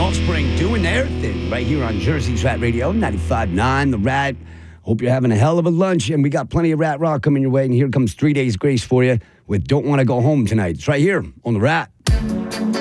Offspring doing their thing right here on Jersey's Rat Radio, 95.9 The Rat. Hope you're having a hell of a lunch, and we got plenty of Rat Rock coming your way, and here comes 3 Days Grace for you with Don't Want to Go Home Tonight. It's right here on The Rat.